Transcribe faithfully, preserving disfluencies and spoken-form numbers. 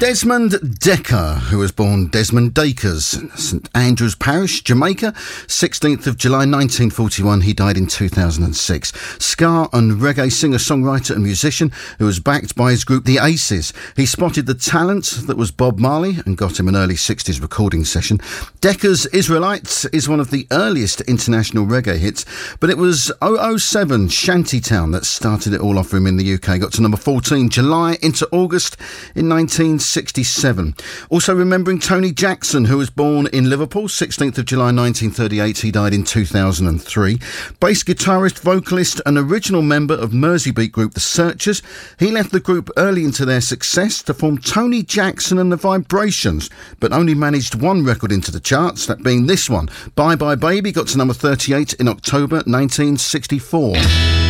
Desmond Dekker, who was born Desmond Dakers, St Andrews Parish, Jamaica, sixteenth of July nineteen forty-one. He died in two thousand six. Ska and reggae singer-songwriter and musician who was backed by his group The Aces. He spotted the talent that was Bob Marley and got him an early sixties recording session. Dekker's Israelites is one of the earliest international reggae hits, but it was oh oh seven Shantytown that started it all off for him in the U K. Got to number fourteen, July into August in nineteen sixty-seven. Also remembering Tony Jackson, who was born in Liverpool, sixteenth of July nineteen thirty-eight. He died in two thousand three. Bass guitarist, vocalist and original member of Merseybeat group The Searchers. He left the group early into their success to form Tony Jackson and the Vibrations, but only managed one record into the charts, that being this one. Bye Bye Baby got to number thirty-eight in October nineteen sixty-four.